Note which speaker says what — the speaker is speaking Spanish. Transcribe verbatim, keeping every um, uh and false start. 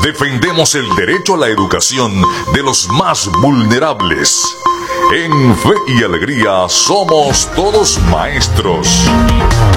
Speaker 1: defendemos el derecho a la educación de los más vulnerables. En Fe y Alegría somos todos maestros.